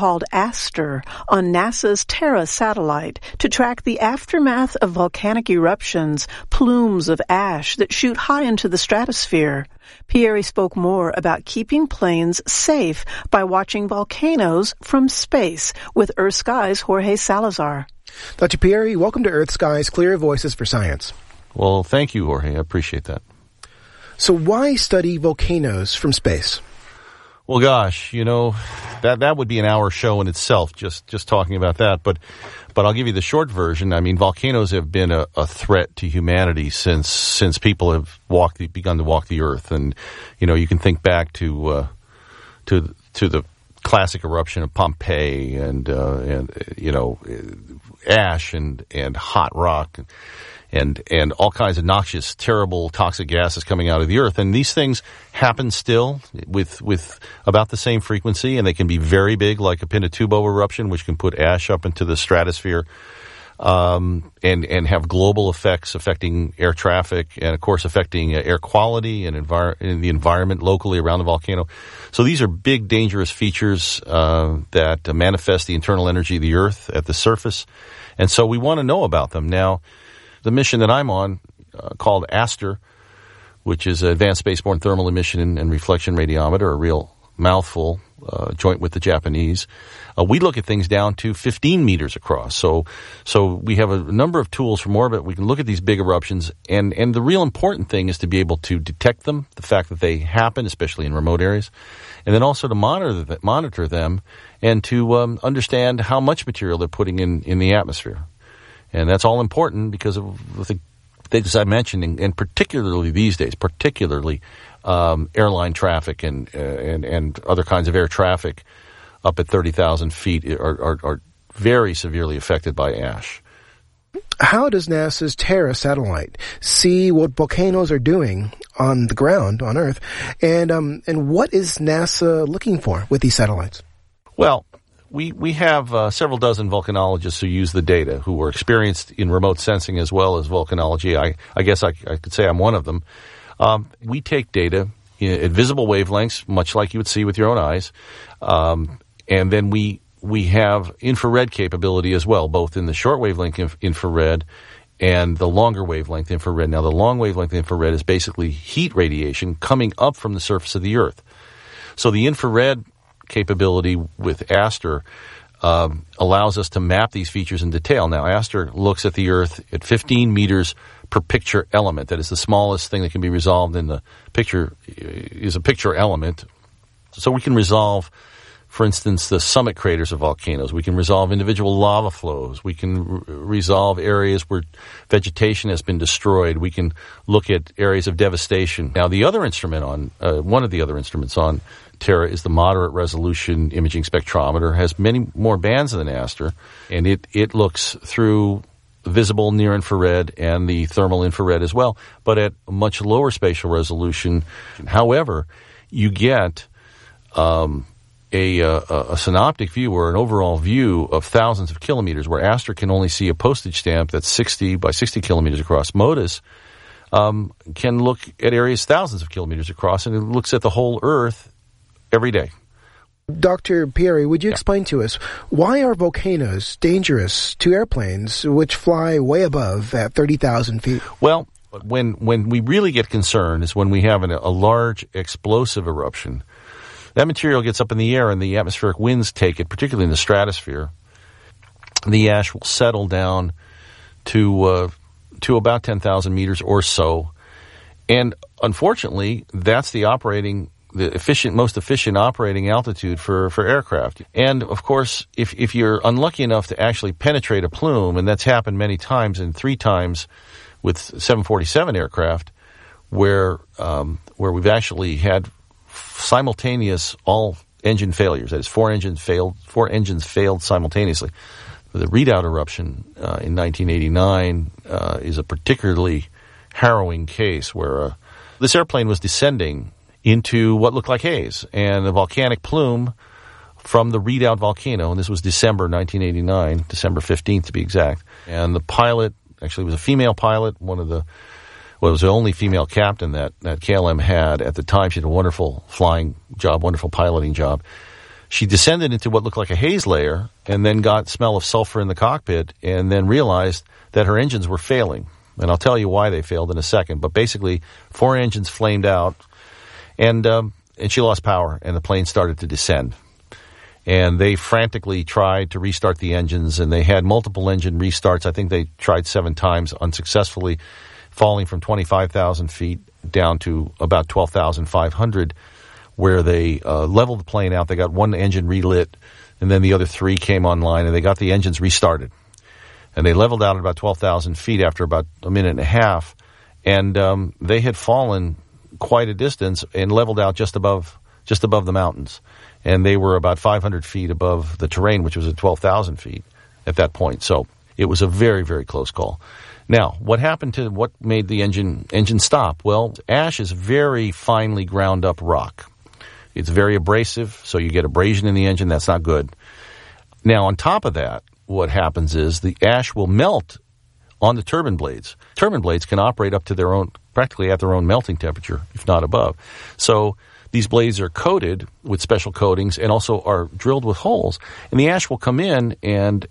called Aster on NASA's Terra satellite to track the aftermath of volcanic eruptions, plumes of ash that shoot high into the stratosphere. Pieri spoke more about keeping planes safe by watching volcanoes from space with Earth Sky's Jorge Salazar. Dr. Pieri, welcome to Earth Sky's Clear Voices for Science. Well, thank you, Jorge. I appreciate that. So why study volcanoes from space? Well, gosh, that would be an hour show in itself, just talking about that. But I'll give you the short version. I mean, volcanoes have been a threat to humanity since people have begun to walk the earth. And, you can think back to the classic eruption of Pompeii and ash and hot rock and all kinds of noxious, terrible, toxic gases coming out of the earth. And these things happen still with about the same frequency, and they can be very big, like a Pinatubo eruption, which can put ash up into the stratosphere, and have global effects affecting air traffic and, of course, affecting air quality and the environment locally around the volcano. So these are big, dangerous features that manifest the internal energy of the earth at the surface. And so we want to know about them. Now, the mission that I'm on, called ASTER, which is Advanced Spaceborne Thermal Emission and Reflection Radiometer, a real mouthful, joint with the Japanese. We look at things down to 15 meters across. So we have a number of tools from orbit. We can look at these big eruptions, and the real important thing is to be able to detect them, the fact that they happen, especially in remote areas, and then also to monitor them and to understand how much material they're putting in the atmosphere. And that's all important because of the things I mentioned, and particularly these days, airline traffic and other kinds of air traffic up at 30,000 feet are very severely affected by ash. How does NASA's Terra satellite see what volcanoes are doing on the ground on Earth, and what is NASA looking for with these satellites? Well, we have several dozen volcanologists who use the data, who are experienced in remote sensing as well as volcanology. I guess I could say I'm one of them. We take data at visible wavelengths, much like you would see with your own eyes, and then we have infrared capability as well, both in the short wavelength infrared and the longer wavelength infrared. Now, the long wavelength infrared is basically heat radiation coming up from the surface of the Earth. So the infrared capability with ASTER allows us to map these features in detail. Now, ASTER looks at the Earth at 15 meters per picture element. That is the smallest thing that can be resolved in the picture, is a picture element. So we can resolve, for instance, the summit craters of volcanoes. We can resolve individual lava flows. We can resolve areas where vegetation has been destroyed. We can look at areas of devastation. Now, the other instrument one of the other instruments on Terra is the moderate resolution imaging spectrometer. Has many more bands than ASTER, and it looks through visible near infrared and the thermal infrared as well, but at a much lower spatial resolution. However, you get a synoptic view or an overall view of thousands of kilometers, where ASTER can only see a postage stamp that's 60 by 60 kilometers across. MODIS can look at areas thousands of kilometers across, and it looks at the whole Earth every day. Dr. Pieri, would you explain to us, why are volcanoes dangerous to airplanes which fly way above at 30,000 feet? Well, when we really get concerned is when we have a large explosive eruption. That material gets up in the air and the atmospheric winds take it, particularly in the stratosphere. The ash will settle down to about 10,000 meters or so. And unfortunately, that's the most efficient operating altitude for aircraft. And of course, if you're unlucky enough to actually penetrate a plume, and that's happened many times, and 3 times with 747 aircraft, where we've actually had simultaneous all engine failures. That is, 4 engines failed simultaneously. The Redoubt eruption in 1989 is a particularly harrowing case where this airplane was descending into what looked like haze, and a volcanic plume from the Redoubt volcano, and this was December 1989, December 15th to be exact, and the pilot actually was a female pilot, was the only female captain that KLM had at the time. She did a wonderful flying job, wonderful piloting job. She descended into what looked like a haze layer and then got smell of sulfur in the cockpit and then realized that her engines were failing. And I'll tell you why they failed in a second. But basically, 4 engines flamed out, and she lost power, and the plane started to descend. And they frantically tried to restart the engines, and they had multiple engine restarts. I think they tried 7 times unsuccessfully, falling from 25,000 feet down to about 12,500, where they leveled the plane out. They got 1 engine relit, and then the other 3 came online, and they got the engines restarted. And they leveled out at about 12,000 feet after about a minute and a half, and they had fallen quite a distance and leveled out just above the mountains. And they were about 500 feet above the terrain, which was at 12,000 feet at that point. So it was a very, very close call. Now, what made the engine stop? Well, ash is very finely ground up rock. It's very abrasive, so you get abrasion in the engine. That's not good. Now, on top of that, what happens is the ash will melt on the turbine blades. Turbine blades can operate up to practically at their own melting temperature, if not above. So these blades are coated with special coatings and also are drilled with holes. And the ash will come in and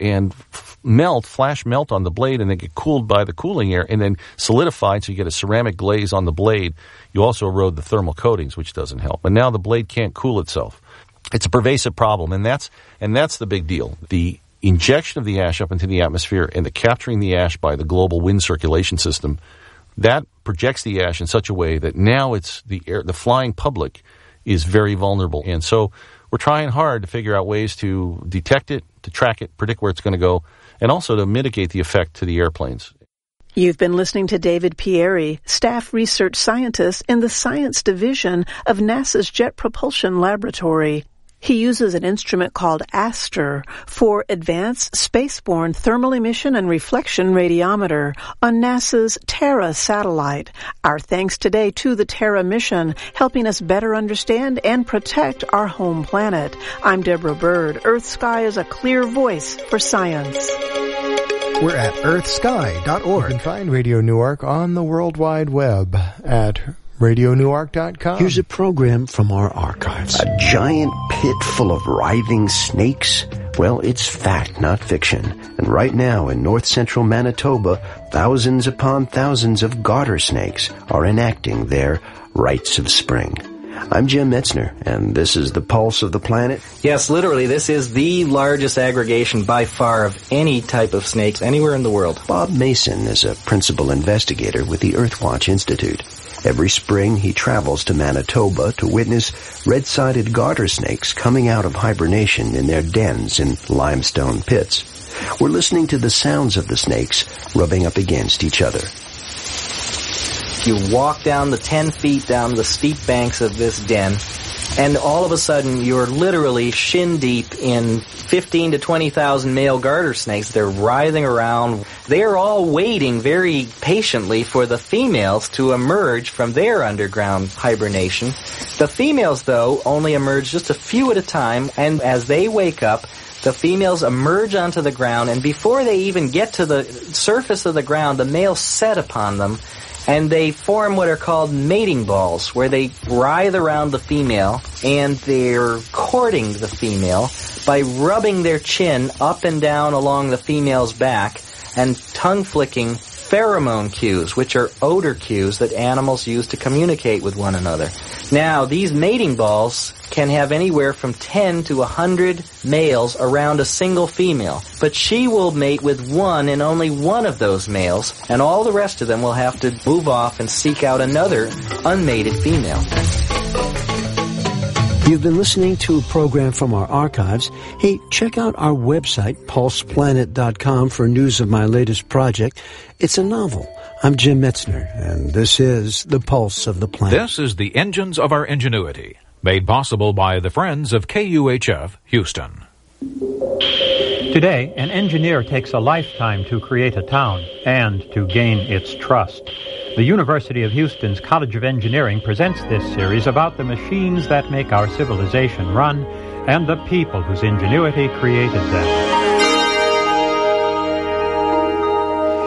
flash melt on the blade, and then get cooled by the cooling air and then solidified, so you get a ceramic glaze on the blade. You also erode the thermal coatings, which doesn't help. And now the blade can't cool itself. It's a pervasive problem, and that's the big deal. The injection of the ash up into the atmosphere and the capturing the ash by the global wind circulation system, that projects the ash in such a way that now the flying public is very vulnerable. And so we're trying hard to figure out ways to detect it, to track it, predict where it's going to go, and also to mitigate the effect to the airplanes. You've been listening to David Pieri, Staff Research Scientist in the Science Division of NASA's Jet Propulsion Laboratory. He uses an instrument called ASTER for Advanced Spaceborne Thermal Emission and Reflection Radiometer on NASA's Terra satellite. Our thanks today to the Terra mission, helping us better understand and protect our home planet. I'm Deborah Bird. Earth Sky is a clear voice for science. We're at earthsky.org. You can find Radio Newark on the World Wide Web at RadioNewark.com. Here's a program from our archives. A giant pit full of writhing snakes? Well, it's fact, not fiction. And right now in north-central Manitoba, thousands upon thousands of garter snakes are enacting their rites of spring. I'm Jim Metzner, and this is the Pulse of the Planet. Yes, literally, this is the largest aggregation by far of any type of snakes anywhere in the world. Bob Mason is a principal investigator with the Earthwatch Institute. Every spring, he travels to Manitoba to witness red-sided garter snakes coming out of hibernation in their dens in limestone pits. We're listening to the sounds of the snakes rubbing up against each other. You walk down the 10 feet down the steep banks of this den, and all of a sudden you're literally shin deep in 15 to 20,000 male garter snakes. They're writhing around. They're all waiting very patiently for the females to emerge from their underground hibernation. The females, though, only emerge just a few at a time, and as they wake up, the females emerge onto the ground, and before they even get to the surface of the ground, the males set upon them, and they form what are called mating balls, where they writhe around the female, and they're courting the female by rubbing their chin up and down along the female's back and tongue-flicking pheromone cues, which are odor cues that animals use to communicate with one another. Now, these mating balls can have anywhere from 10 to 100 males around a single female, but she will mate with one and only one of those males, and all the rest of them will have to move off and seek out another unmated female. You've been listening to a program from our archives. Hey, check out our website, pulseplanet.com, for news of my latest project. It's a novel. I'm Jim Metzner, and this is The Pulse of the Planet. This is the Engines of Our Ingenuity, made possible by the friends of KUHF Houston. Today, an engineer takes a lifetime to create a town and to gain its trust. The University of Houston's College of Engineering presents this series about the machines that make our civilization run and the people whose ingenuity created them.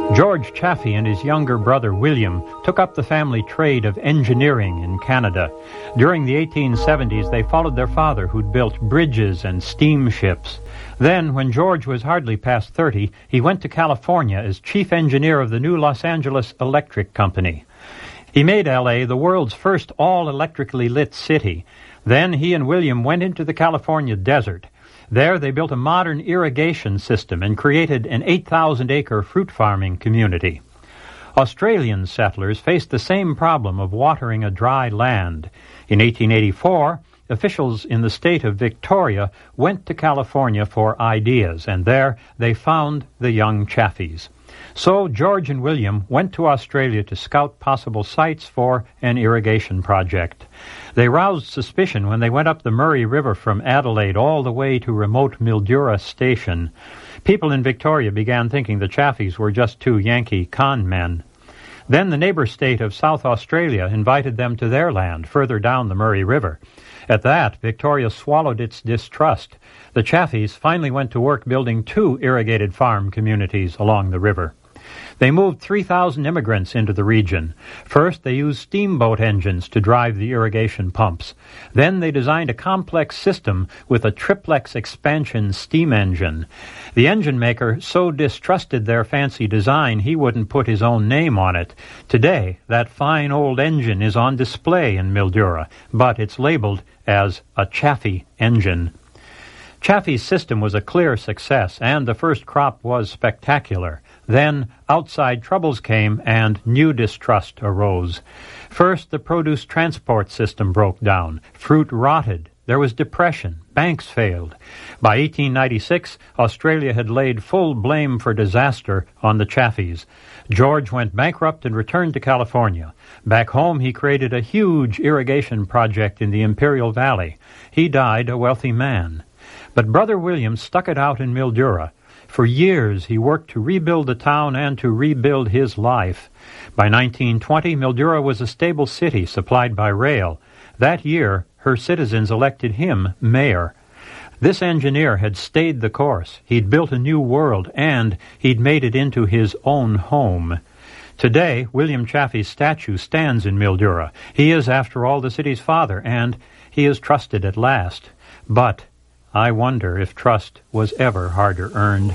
George Chaffee and his younger brother William took up the family trade of engineering in Canada. During the 1870s, they followed their father, who'd built bridges and steamships. Then, when George was hardly past 30, he went to California as chief engineer of the new Los Angeles Electric Company. He made L.A. the world's first all-electrically lit city. Then he and William went into the California desert. There they built a modern irrigation system and created an 8,000-acre fruit farming community. Australian settlers faced the same problem of watering a dry land. In 1884, officials in the state of Victoria went to California for ideas, and there they found the young Chafees. So George and William went to Australia to scout possible sites for an irrigation project. They roused suspicion when they went up the Murray River from Adelaide all the way to remote Mildura Station. People in Victoria began thinking the Chafees were just two Yankee con men. Then the neighbor state of South Australia invited them to their land, further down the Murray River. At that, Victoria swallowed its distrust. The Chafees finally went to work building 2 irrigated farm communities along the river. They moved 3,000 immigrants into the region. First, they used steamboat engines to drive the irrigation pumps. Then they designed a complex system with a triplex expansion steam engine. The engine maker so distrusted their fancy design he wouldn't put his own name on it. Today, that fine old engine is on display in Mildura, but it's labeled as a Chaffee engine. Chaffee's system was a clear success, and the first crop was spectacular. Then outside troubles came and new distrust arose. First, the produce transport system broke down. Fruit rotted. There was depression. Banks failed. By 1896, Australia had laid full blame for disaster on the Chafees. George went bankrupt and returned to California. Back home, he created a huge irrigation project in the Imperial Valley. He died a wealthy man. But Brother William stuck it out in Mildura. For years, he worked to rebuild the town and to rebuild his life. By 1920, Mildura was a stable city supplied by rail. That year, her citizens elected him mayor. This engineer had stayed the course. He'd built a new world, and he'd made it into his own home. Today, William Chaffee's statue stands in Mildura. He is, after all, the city's father, and he is trusted at last. But I wonder if trust was ever harder earned.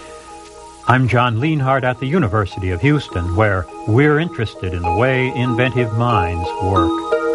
I'm John Lienhardt at the University of Houston, where we're interested in the way inventive minds work.